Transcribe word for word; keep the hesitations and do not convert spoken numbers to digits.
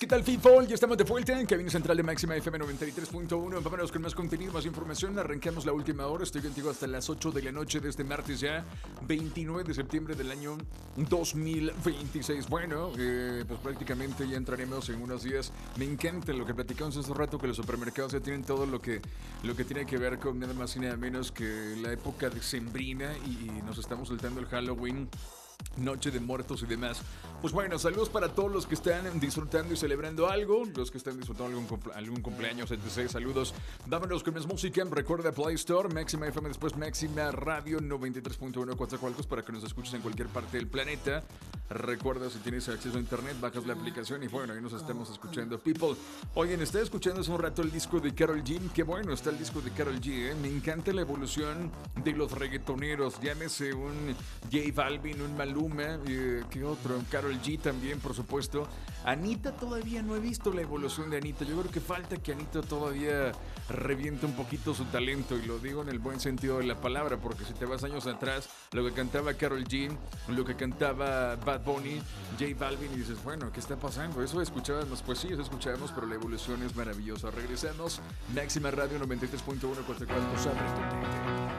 ¿Qué tal, people? Ya estamos de vuelta en cabina central de Máxima F M noventa y tres punto uno. Vámonos con más contenido, más información. Arrancamos la última hora. Estoy contigo hasta las ocho de la noche de este martes ya, veintinueve de septiembre del año dos mil veintiséis. Bueno, eh, pues prácticamente ya entraremos en unos días. Me encanta lo que platicamos hace rato, que los supermercados ya tienen todo lo que, lo que tiene que ver con nada más y nada menos que la época decembrina y, y nos estamos saltando el Halloween, Noche de Muertos y demás. Pues bueno, saludos para todos los que están disfrutando y celebrando algo, los que están disfrutando algún, cumple, algún cumpleaños, etcétera. Saludos. Vámonos con más música. Recuerda Play Store, Máxima F M, después Máxima Radio noventa y tres punto uno Coatzacoalcos para que nos escuches en cualquier parte del planeta. Recuerda, si tienes acceso a internet, bajas la aplicación y bueno, ahí nos estamos escuchando. People, oigan, estaba escuchando hace un rato el disco de Karol G. Qué bueno está el disco de Karol G, ¿eh? Me encanta la evolución de los reggaetoneros. Llámese un J Balvin, un Maluma, eh, ¿qué otro? Karol G también, por supuesto. Anita, todavía no he visto la evolución de Anita. Yo creo que falta que Anita todavía reviente un poquito su talento, y lo digo en el buen sentido de la palabra, porque si te vas años atrás, lo que cantaba Karol G, lo que cantaba Bad Bunny, J Balvin, y dices, bueno, ¿qué está pasando? Eso escuchábamos, pues sí, eso escuchábamos, pero la evolución es maravillosa. Regresamos, Máxima Radio noventa y tres punto uno, Coatzacoalcos, abre tu mente.